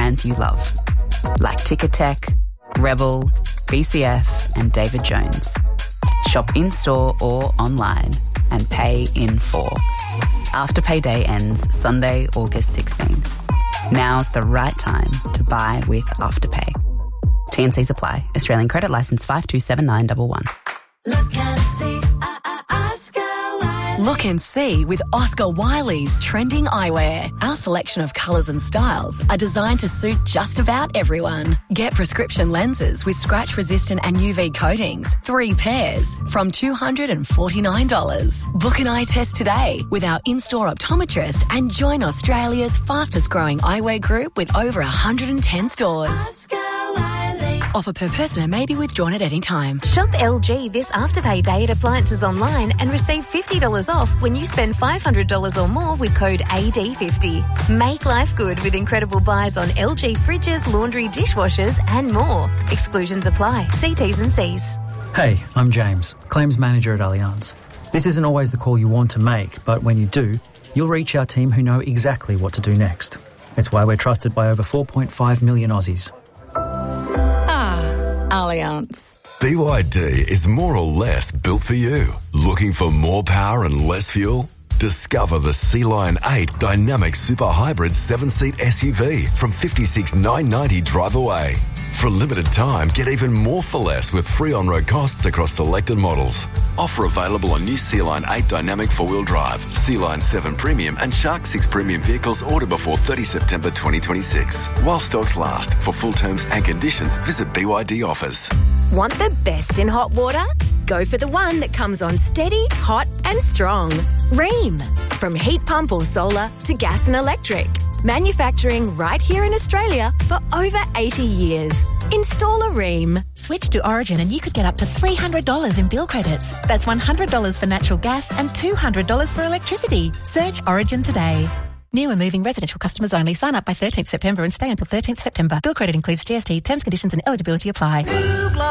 brands you love, like Ticketek, Rebel, BCF and David Jones. Shop in-store or online and pay in full. Afterpay Day ends Sunday, August 16. Now's the right time to buy with Afterpay. T&Cs apply. Australian credit licence 527911. Look and see, Oscar Wiley. Look and see with Oscar Wiley's trending eyewear. Our selection of colours and styles are designed to suit just about everyone. Get prescription lenses with scratch-resistant and UV coatings, 3 pairs, from $249. Book an eye test today with our in-store optometrist and join Australia's fastest-growing eyewear group with over 110 stores. Oscar Wiley. Offer per person and may be withdrawn at any time. Shop LG this Afterpay Day at Appliances Online and receive $50 off when you spend $500 or more with code AD50. Make life good with incredible buys on LG fridges, laundry, dishwashers and more. Exclusions apply. See T's and C's. Hey, I'm James, Claims Manager at Allianz. This isn't always the call you want to make, but when you do, you'll reach our team who know exactly what to do next. It's why we're trusted by over 4.5 million Aussies. Allianz. BYD is more or less built for you. Looking for more power and less fuel? Discover the Sea-Lion 8 Dynamic Super Hybrid 7-seat SUV from $56,990 drive away. For a limited time, get even more for less with free on-road costs across selected models. Offer available on new Sea-Lion 8 Dynamic 4-wheel drive, Sea-Lion 7 Premium and Shark 6 Premium vehicles ordered before 30 September 2026. While stocks last. For full terms and conditions, visit BYD offers. Want the best in hot water? Go for the one that comes on steady, hot and strong. Rheem. From heat pump or solar to gas and electric. Manufacturing right here in Australia for over 80 years. Install a Rheem. Switch to Origin and you could get up to $300 in bill credits. That's $100 for natural gas and $200 for electricity. Search Origin today. New and moving residential customers only. Sign up by 13th September and stay until 13th September. Bill credit includes GST. Terms, conditions and eligibility apply.